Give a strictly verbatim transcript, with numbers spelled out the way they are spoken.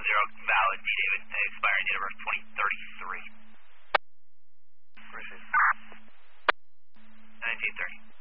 zero, valid, David, expiring date of birth twenty thirty-three. Appreciate it. nineteen thirty.